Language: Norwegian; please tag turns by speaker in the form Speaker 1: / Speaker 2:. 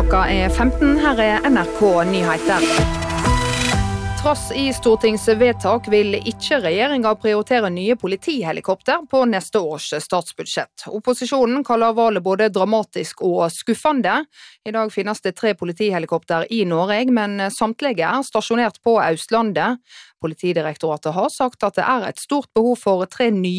Speaker 1: Klokka 15, her NRK Nyheter. Trass i stortingsvedtak vil ikke regjeringen prioritere nye politihelikopter på neste års statsbudsjett. Opposisjonen kaller valget både dramatisk og skuffende. I dag finnes det 3 politihelikopter i Norge, men samtlige er stasjonert på Østlandet. Politidirektoratet har sagt at det er et stort behov for 3 nye